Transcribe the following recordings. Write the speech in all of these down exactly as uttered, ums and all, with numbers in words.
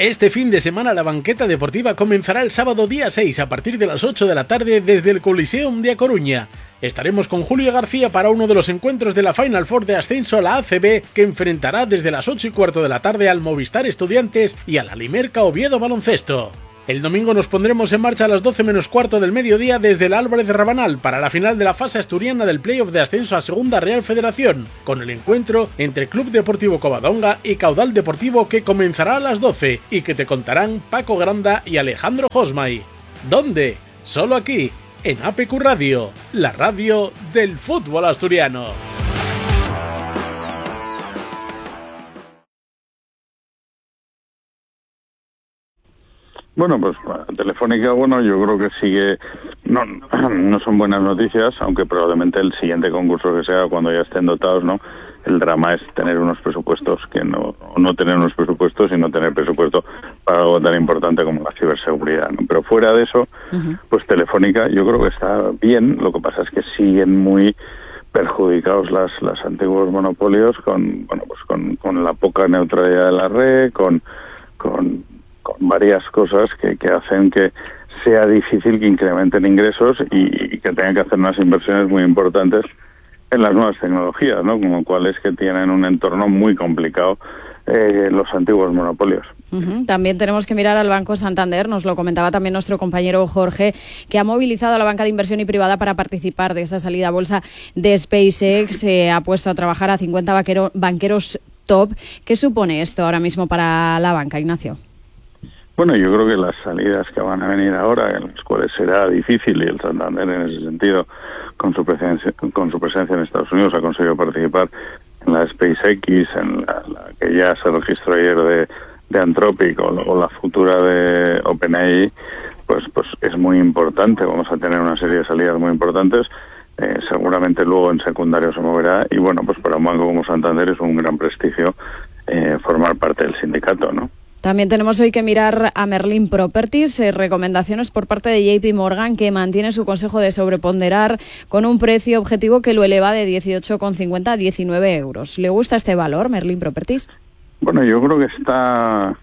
Este fin de semana la banqueta deportiva comenzará el sábado día seis a partir de las ocho de la tarde desde el Coliseum de A Coruña. Estaremos con Julio García para uno de los encuentros de la Final Four de ascenso a la A C B, que enfrentará desde las ocho y cuarto de la tarde al Movistar Estudiantes y al Alimerca Oviedo Baloncesto. El domingo nos pondremos en marcha a las doce menos cuarto del mediodía desde el Álvarez Rabanal para la final de la fase asturiana del playoff de ascenso a Segunda Real Federación, con el encuentro entre Club Deportivo Covadonga y Caudal Deportivo, que comenzará a las doce y que te contarán Paco Granda y Alejandro Josmay. ¿Dónde? Solo aquí, en A P Q Radio, la radio del fútbol asturiano. Bueno, pues Telefónica, bueno, yo creo que sigue, no, no son buenas noticias, aunque probablemente el siguiente concurso que sea, cuando ya estén dotados, ¿no? El drama es tener unos presupuestos que no, no tener unos presupuestos y no tener presupuesto para algo tan importante como la ciberseguridad, ¿no? Pero fuera de eso, uh-huh. pues Telefónica yo creo que está bien, lo que pasa es que siguen muy perjudicados las, las antiguos monopolios con, bueno, pues con, con la poca neutralidad de la red, con, con con varias cosas que, que hacen que sea difícil que incrementen ingresos y, y que tengan que hacer unas inversiones muy importantes en las nuevas tecnologías, ¿no? Como cuáles que tienen un entorno muy complicado eh, los antiguos monopolios. Uh-huh. También tenemos que mirar al Banco Santander, nos lo comentaba también nuestro compañero Jorge, que ha movilizado a la banca de inversión y privada para participar de esa salida a bolsa de SpaceX, se eh, ha puesto a trabajar a cincuenta vaquero, banqueros top. ¿Qué supone esto ahora mismo para la banca, Ignacio? Bueno, yo creo que las salidas que van a venir ahora, en las cuales será difícil, y el Santander en ese sentido, con su presencia, con su presencia en Estados Unidos, ha conseguido participar en la SpaceX, en la, la que ya se registró ayer de, de Anthropic o, o la futura de OpenAI, pues, pues es muy importante. Vamos a tener una serie de salidas muy importantes. Eh, seguramente luego en secundario se moverá y bueno, pues para un banco como Santander es un gran prestigio eh, formar parte del sindicato, ¿no? También tenemos hoy que mirar a Merlin Properties, eh, recomendaciones por parte de J P Morgan, que mantiene su consejo de sobreponderar con un precio objetivo que lo eleva de dieciocho con cincuenta a diecinueve euros. ¿Le gusta este valor, Merlin Properties? Bueno, yo creo que está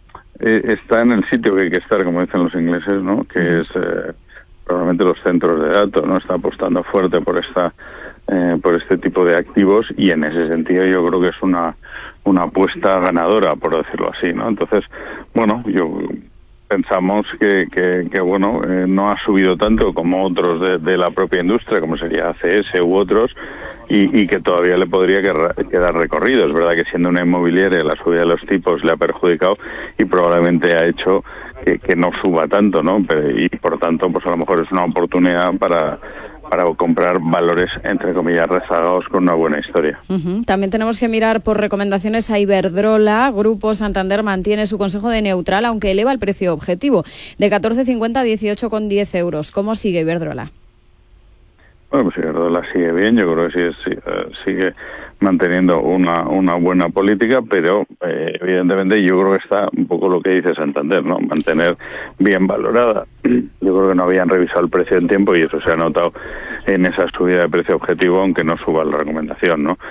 eh, está en el sitio que hay que estar, como dicen los ingleses, ¿no? Que mm. es eh, probablemente los centros de datos, ¿no? Está apostando fuerte por esta eh, por este tipo de activos y en ese sentido yo creo que es una una apuesta ganadora, por decirlo así, ¿no? Entonces, bueno, yo pensamos que, que, que bueno, eh, no ha subido tanto como otros de, de la propia industria, como sería A C S u otros, y, y que todavía le podría quedar recorrido. Es verdad que siendo una inmobiliaria la subida de los tipos le ha perjudicado y probablemente ha hecho que, que no suba tanto, ¿no? Pero, y por tanto, pues a lo mejor es una oportunidad para para comprar valores, entre comillas, rezagados con una buena historia. Uh-huh. También tenemos que mirar por recomendaciones a Iberdrola. Grupo Santander mantiene su consejo de neutral, aunque eleva el precio objetivo de catorce cincuenta a dieciocho con diez euros. ¿Cómo sigue Iberdrola? Bueno, pues Iberdrola sigue bien, yo creo que sí, sí, sigue manteniendo una una buena política, pero eh, evidentemente yo creo que está un poco lo que dice Santander, ¿no? Mantener bien valorada. Yo creo que no habían revisado el precio en tiempo y eso se ha notado en esa subida de precio objetivo, aunque no suba la recomendación, ¿no?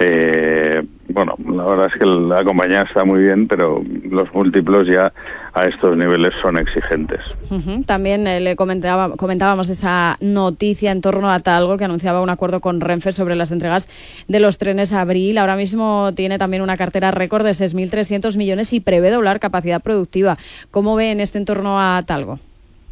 Eh, bueno, la verdad es que la compañía está muy bien, pero los múltiplos ya a estos niveles son exigentes. Uh-huh. También eh, le comentaba, comentábamos esa noticia en torno a Talgo, que anunciaba un acuerdo con Renfe sobre las entregas de los trenes a Abril. Ahora mismo tiene también una cartera récord de seis mil trescientos millones y prevé doblar capacidad productiva. ¿Cómo ve en este entorno a Talgo?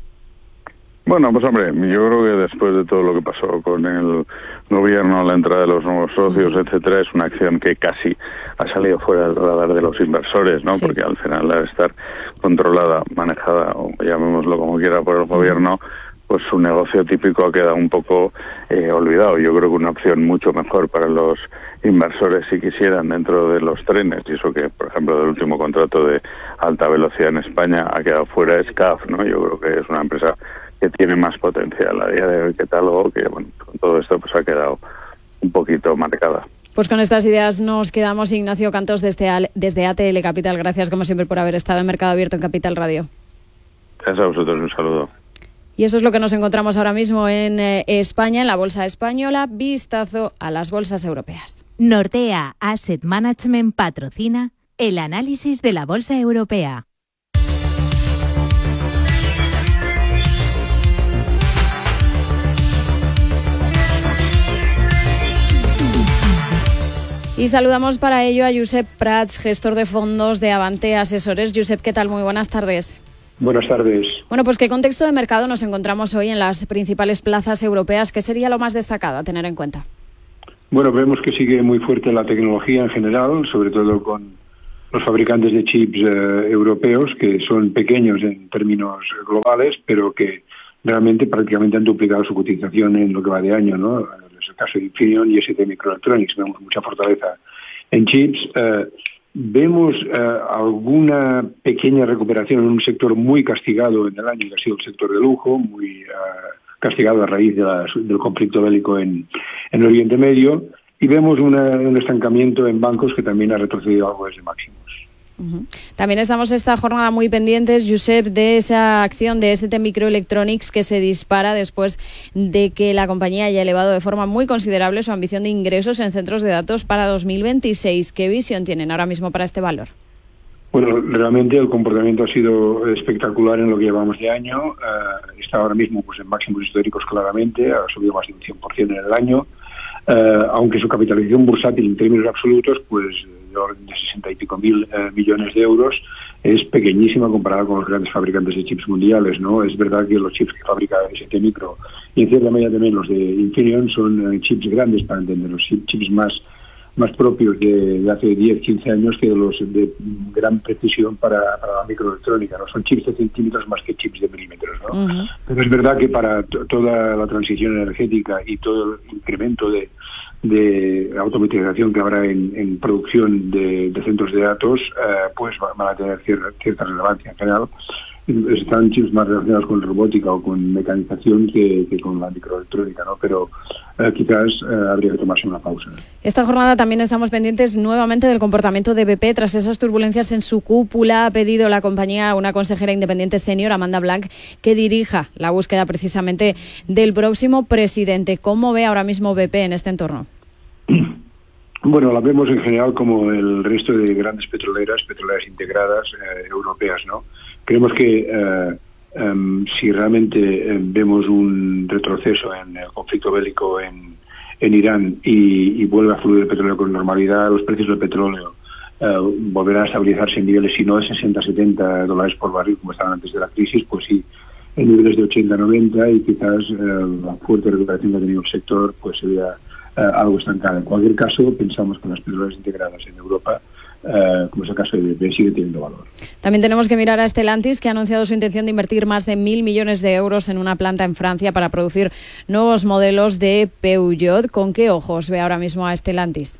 Bueno, pues hombre, yo creo que después de todo lo que pasó con el gobierno, la entrada de los nuevos socios, etcétera, es una acción que casi ha salido fuera del radar de los inversores, ¿no? Sí. Porque al final, al estar controlada, manejada, o llamémoslo como quiera, por el gobierno, pues su negocio típico ha quedado un poco eh, olvidado. Yo creo que una opción mucho mejor para los inversores, si quisieran, dentro de los trenes, y eso que, por ejemplo, del último contrato de alta velocidad en España ha quedado fuera, es C A F, ¿no? Yo creo que es una empresa que tiene más potencial a día de hoy que Talgo, que bueno, con todo esto pues ha quedado un poquito marcada. Pues con estas ideas nos quedamos. Ignacio Cantos desde, desde A T L Capital. Gracias como siempre por haber estado en Mercado Abierto en Capital Radio. Gracias a vosotros, un saludo. Y eso es lo que nos encontramos ahora mismo en eh, España, en la bolsa española. Vistazo a las bolsas europeas. Nordea Asset Management patrocina el análisis de la bolsa europea. Y saludamos para ello a Josep Prats, gestor de fondos de Avante Asesores. Josep, ¿qué tal? Muy buenas tardes. Buenas tardes. Bueno, pues ¿qué contexto de mercado nos encontramos hoy en las principales plazas europeas? ¿Qué sería lo más destacado a tener en cuenta? Bueno, vemos que sigue muy fuerte la tecnología en general, sobre todo con los fabricantes de chips eh, europeos, que son pequeños en términos globales, pero que realmente prácticamente han duplicado su cotización en lo que va de año, ¿no? Es el caso de Infineon y S T Microelectronics. Vemos mucha fortaleza en chips. Eh, vemos eh, alguna pequeña recuperación en un sector muy castigado en el año, que ha sido el sector de lujo, muy eh, castigado a raíz de la, del conflicto bélico en, en el Oriente Medio. Y vemos una, un estancamiento en bancos que también ha retrocedido algo desde máximos. Uh-huh. También estamos esta jornada muy pendientes, Josep, de esa acción de S T Microelectronics que se dispara después de que la compañía haya elevado de forma muy considerable su ambición de ingresos en centros de datos para dos mil veintiséis. ¿Qué visión tienen ahora mismo para este valor? Bueno, realmente el comportamiento ha sido espectacular en lo que llevamos de año. Uh, está ahora mismo pues en máximos históricos claramente, ha subido más de un cien por ciento en el año. Uh, aunque su capitalización bursátil en términos absolutos, pues de orden de sesenta y pico mil uh, millones de euros, es pequeñísima comparada con los grandes fabricantes de chips mundiales, ¿no? Es verdad que los chips que fabrica S T Micro y en cierta medida también los de Infineon son uh, chips grandes, para entender, los chips más más propios de, de hace diez, quince años que los de gran precisión para, para la microelectrónica, ¿no? Son chips de centímetros más que chips de milímetros, ¿no? Uh-huh. Pero es verdad que para t- toda la transición energética y todo el incremento de, de automatización que habrá en, en producción de, de centros de datos, eh, pues van a tener cierta, cierta relevancia en general. Están chips más relacionados con robótica o con mecanización que, que con la microelectrónica, ¿no? Pero eh, quizás eh, habría que tomarse una pausa. Esta jornada también estamos pendientes nuevamente del comportamiento de B P. Tras esas turbulencias en su cúpula, ha pedido la compañía a una consejera independiente senior, Amanda Blanc, que dirija la búsqueda precisamente del próximo presidente. ¿Cómo ve ahora mismo B P en este entorno? Bueno, la vemos en general como el resto de grandes petroleras, petroleras integradas eh, europeas, ¿no? Creemos que eh, um, si realmente eh, vemos un retroceso en el conflicto bélico en, en Irán y, y vuelve a fluir el petróleo con normalidad, los precios del petróleo eh, volverán a estabilizarse en niveles, si no de sesenta a setenta dólares por barril como estaban antes de la crisis, pues sí, en niveles de ochenta a noventa, y quizás eh, la fuerte recuperación que ha tenido el sector pues se vea eh, algo estancada. En cualquier caso, pensamos que las petroleras integradas en Europa, Uh, como es el caso de B P, sigue teniendo valor. También tenemos que mirar a Stellantis, que ha anunciado su intención de invertir más de mil millones de euros en una planta en Francia para producir nuevos modelos de Peugeot. ¿Con qué ojos ve ahora mismo a Stellantis?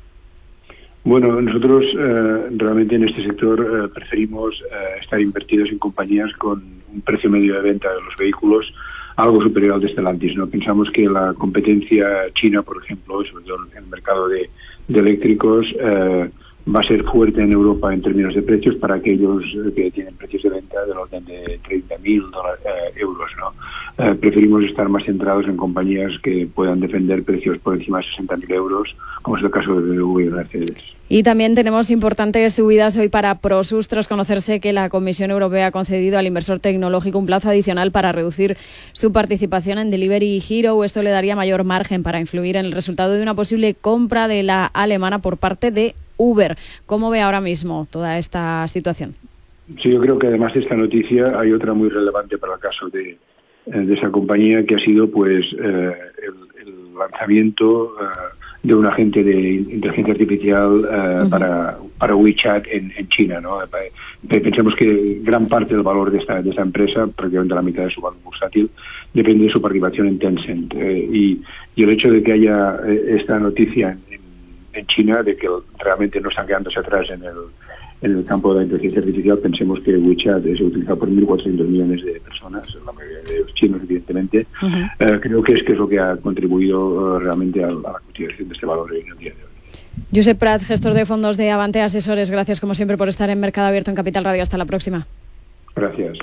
Bueno, nosotros uh, realmente en este sector uh, preferimos uh, estar invertidos en compañías con un precio medio de venta de los vehículos algo superior al de Stellantis, ¿no? Pensamos que la competencia china, por ejemplo, sobre todo en el mercado de, de eléctricos, uh, va a ser fuerte en Europa en términos de precios para aquellos que tienen precios de venta del orden de treinta mil eh, euros, ¿no? Eh, preferimos estar más centrados en compañías que puedan defender precios por encima de sesenta mil euros, como es el caso de B M W y Mercedes. Y también tenemos importantes subidas hoy para Prosus, tras conocerse que la Comisión Europea ha concedido al inversor tecnológico un plazo adicional para reducir su participación en Delivery Hero. Esto le daría mayor margen para influir en el resultado de una posible compra de la alemana por parte de Uber. ¿Cómo ve ahora mismo toda esta situación? Sí, yo creo que además de esta noticia hay otra muy relevante para el caso de, de esa compañía, que ha sido pues eh, el, el lanzamiento eh, de un agente de inteligencia artificial uh, uh-huh. para para WeChat en, en China, ¿no? Pensamos que gran parte del valor de esta de esta empresa, prácticamente la mitad de su valor bursátil, depende de su participación en Tencent. Eh, y, y el hecho de que haya eh, esta noticia en, en China, de que realmente no están quedándose atrás en el en el campo de la inteligencia artificial, pensemos que WeChat es utilizado por mil cuatrocientos millones de personas, la mayoría de los chinos, evidentemente. Uh-huh. Eh, creo que es que es lo que ha contribuido uh, realmente a, a la continuación de este valor en el día de hoy. Josep Prats, gestor de fondos de Avante Asesores, gracias como siempre por estar en Mercado Abierto en Capital Radio. Hasta la próxima. Gracias.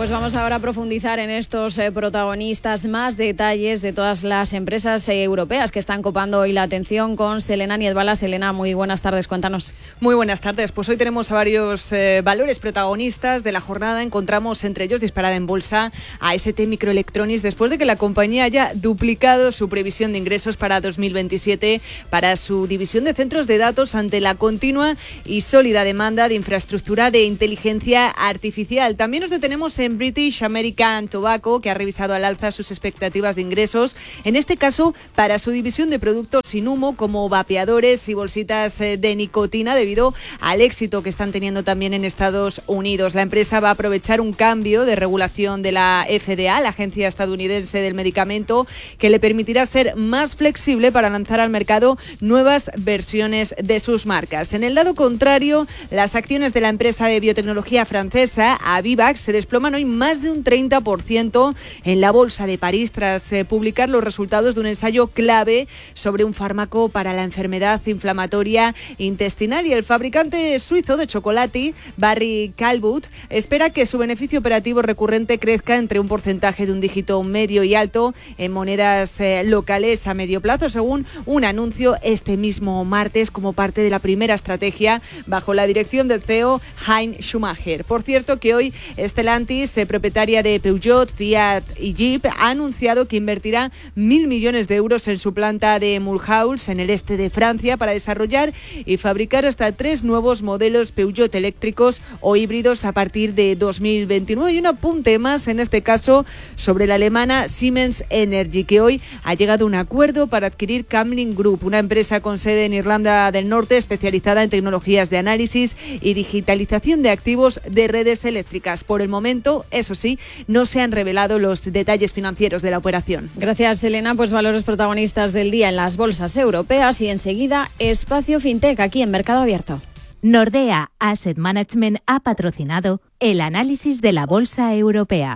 Pues vamos ahora a profundizar en estos eh, protagonistas, más detalles de todas las empresas eh, europeas que están copando hoy la atención con Selena Niedbala. Selena, muy buenas tardes, cuéntanos. Muy buenas tardes, pues hoy tenemos a varios eh, valores protagonistas de la jornada. Encontramos entre ellos disparada en bolsa a S T Microelectronics después de que la compañía haya duplicado su previsión de ingresos para dos mil veintisiete para su división de centros de datos ante la continua y sólida demanda de infraestructura de inteligencia artificial. También nos detenemos en British American Tobacco, que ha revisado al alza sus expectativas de ingresos, en este caso para su división de productos sin humo como vapeadores y bolsitas de nicotina, debido al éxito que están teniendo también en Estados Unidos. La empresa va a aprovechar un cambio de regulación de la F D A, la Agencia Estadounidense del Medicamento, que le permitirá ser más flexible para lanzar al mercado nuevas versiones de sus marcas. En el lado contrario, las acciones de la empresa de biotecnología francesa Abivax se desploman hoy más de un treinta por ciento en la bolsa de París tras eh, publicar los resultados de un ensayo clave sobre un fármaco para la enfermedad inflamatoria intestinal. Y el fabricante suizo de chocolate, Barry Callebaut, espera que su beneficio operativo recurrente crezca entre un porcentaje de un dígito medio y alto en monedas eh, locales a medio plazo, según un anuncio este mismo martes como parte de la primera estrategia bajo la dirección del C E O Hein Schumacher. Por cierto, que hoy Stellantis, propietaria de Peugeot, Fiat y Jeep, ha anunciado que invertirá mil millones de euros en su planta de Mulhouse, en el este de Francia, para desarrollar y fabricar hasta tres nuevos modelos Peugeot eléctricos o híbridos a partir de dos mil veintinueve. Y un apunte más, en este caso, sobre la alemana Siemens Energy, que hoy ha llegado a un acuerdo para adquirir Camlin Group, una empresa con sede en Irlanda del Norte especializada en tecnologías de análisis y digitalización de activos de redes eléctricas. Por el momento, eso sí, no se han revelado los detalles financieros de la operación. Gracias, Elena. Pues valores protagonistas del día en las bolsas europeas y enseguida Espacio FinTech aquí en Mercado Abierto. Nordea Asset Management ha patrocinado el análisis de la bolsa europea.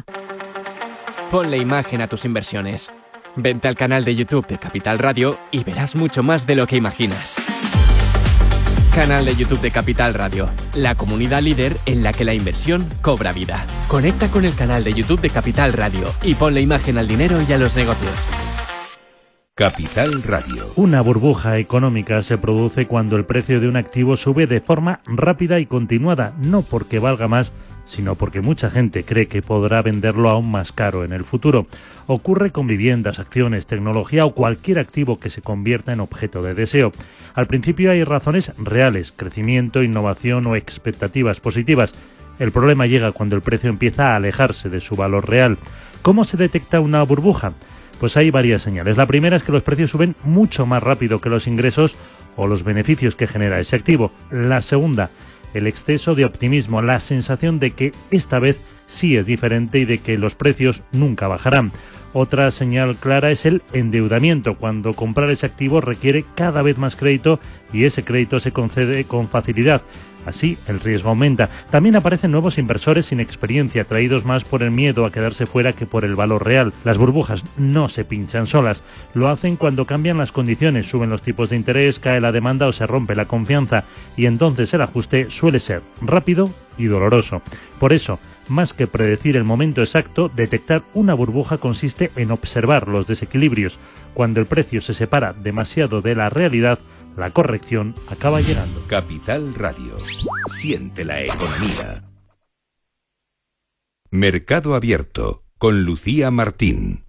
Ponle imagen a tus inversiones. Vente al canal de YouTube de Capital Radio y verás mucho más de lo que imaginas. Canal de YouTube de Capital Radio, la comunidad líder en la que la inversión cobra vida. Conecta con el canal de YouTube de Capital Radio y ponle imagen al dinero y a los negocios. Capital Radio. Una burbuja económica se produce cuando el precio de un activo sube de forma rápida y continuada, no porque valga más, sino porque mucha gente cree que podrá venderlo aún más caro en el futuro. Ocurre con viviendas, acciones, tecnología o cualquier activo que se convierta en objeto de deseo. Al principio hay razones reales, crecimiento, innovación o expectativas positivas. El problema llega cuando el precio empieza a alejarse de su valor real. ¿Cómo se detecta una burbuja? Pues hay varias señales. La primera es que los precios suben mucho más rápido que los ingresos o los beneficios que genera ese activo. La segunda, el exceso de optimismo, la sensación de que esta vez sí es diferente y de que los precios nunca bajarán. Otra señal clara es el endeudamiento, cuando comprar ese activo requiere cada vez más crédito y ese crédito se concede con facilidad. Así, el riesgo aumenta. También aparecen nuevos inversores sin experiencia, atraídos más por el miedo a quedarse fuera que por el valor real. Las burbujas no se pinchan solas. Lo hacen cuando cambian las condiciones, suben los tipos de interés, cae la demanda o se rompe la confianza. Y entonces el ajuste suele ser rápido y doloroso. Por eso, más que predecir el momento exacto, detectar una burbuja consiste en observar los desequilibrios. Cuando el precio se separa demasiado de la realidad, la corrección acaba llegando. Capital Radio. Siente la economía. Mercado Abierto con Lucía Martín.